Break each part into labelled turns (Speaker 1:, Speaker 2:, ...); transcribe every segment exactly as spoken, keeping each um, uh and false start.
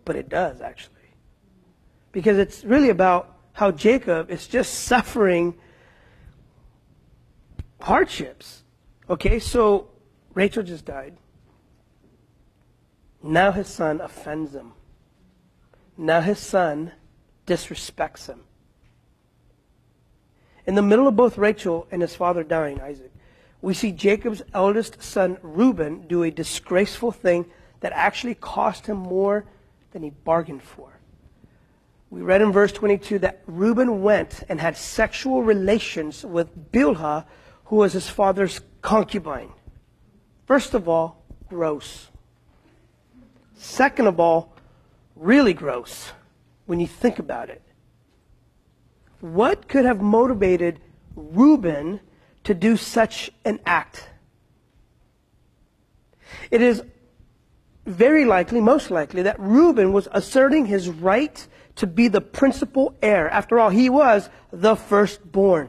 Speaker 1: but it does actually. Because it's really about how Jacob is just suffering hardships. Okay, so Rachel just died. Now his son offends him. Now his son disrespects him. In the middle of both Rachel and his father dying, Isaac, we see Jacob's eldest son, Reuben, do a disgraceful thing that actually cost him more than he bargained for. We read in verse twenty-two that Reuben went and had sexual relations with Bilhah, who was his father's concubine. First of all, gross. Second of all, really gross when you think about it. What could have motivated Reuben to do such an act? It is very likely, most likely, that Reuben was asserting his right to be the principal heir. After all, he was the firstborn.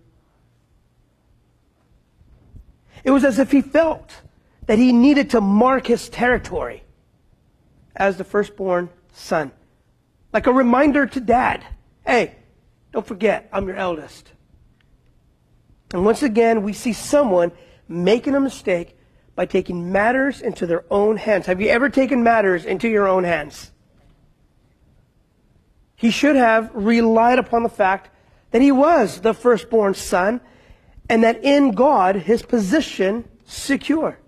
Speaker 1: It was as if he felt that he needed to mark his territory as the firstborn son. Like a reminder to dad, hey, don't forget, I'm your eldest. And once again, we see someone making a mistake by taking matters into their own hands. Have you ever taken matters into your own hands? He should have relied upon the fact that he was the firstborn son and that in God, his position secure.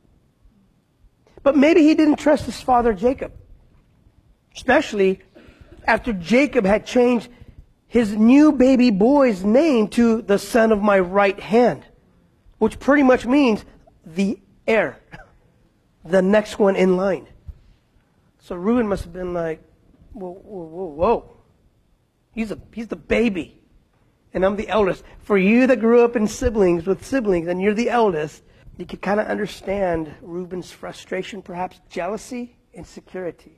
Speaker 1: But maybe he didn't trust his father Jacob. Especially after Jacob had changed his new baby boy's name to the son of my right hand, which pretty much means the heir, the next one in line. So Reuben must have been like, whoa, whoa, whoa, whoa. He's a he's the baby, and I'm the eldest. For you that grew up in siblings with siblings, and you're the eldest, you could kind of understand Reuben's frustration, perhaps jealousy, insecurity.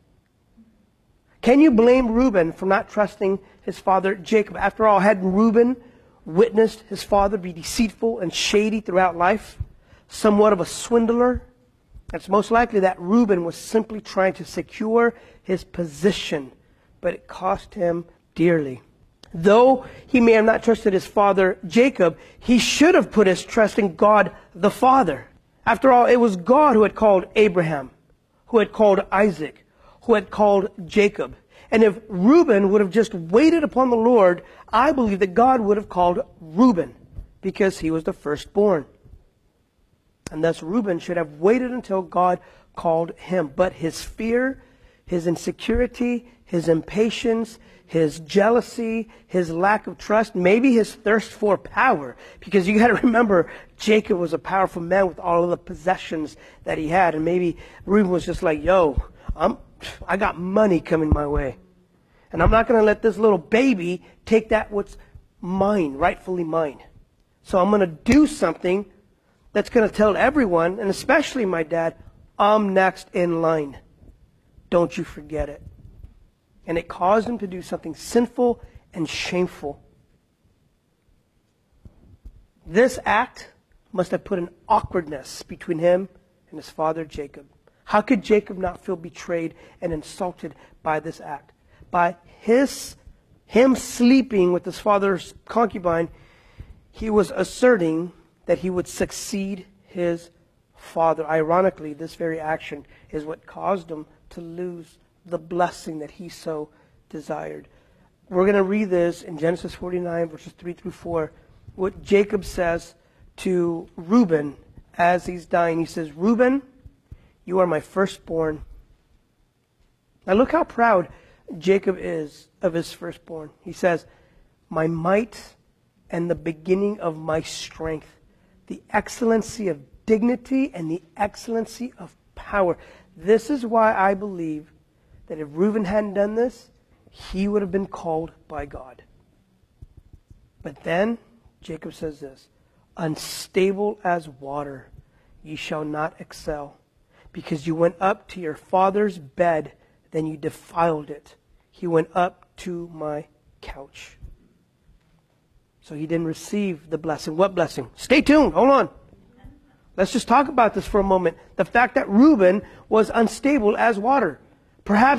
Speaker 1: Can you blame Reuben for not trusting his father Jacob? After all, had Reuben witnessed his father be deceitful and shady throughout life, somewhat of a swindler? It's most likely that Reuben was simply trying to secure his position, but it cost him dearly. Though he may have not trusted his father Jacob, he should have put his trust in God the Father. After all, it was God who had called Abraham, who had called Isaac, who had called Jacob. And if Reuben would have just waited upon the Lord, I believe that God would have called Reuben because he was the firstborn. And thus Reuben should have waited until God called him. But his fear, his insecurity, his impatience, his jealousy, his lack of trust, maybe his thirst for power. Because you got to remember, Jacob was a powerful man with all of the possessions that he had. And maybe Reuben was just like, yo, I'm, I got money coming my way. And I'm not going to let this little baby take that what's mine, rightfully mine. So I'm going to do something that's going to tell everyone, and especially my dad, I'm next in line. Don't you forget it. And it caused him to do something sinful and shameful. This act must have put an awkwardness between him and his father Jacob. How could Jacob not feel betrayed and insulted by this act? By his him sleeping with his father's concubine, he was asserting that he would succeed his father. Ironically, this very action is what caused him to lose the blessing that he so desired. We're going to read this in Genesis forty-nine, verses three through four. What Jacob says to Reuben as he's dying. He says, Reuben, you are my firstborn. Now look how proud Jacob is of his firstborn. He says, my might and the beginning of my strength, the excellency of dignity and the excellency of power. This is why I believe that if Reuben hadn't done this, he would have been called by God. But then Jacob says this, unstable as water, ye shall not excel, because you went up to your father's bed, then you defiled it. He went up to my couch. So he didn't receive the blessing. What blessing? Stay tuned. Hold on. Let's just talk about this for a moment. The fact that Reuben was unstable as water. Perhaps